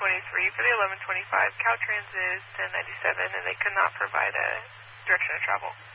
for the 1125. Caltrans is 1097, and they could not provide a direction of travel.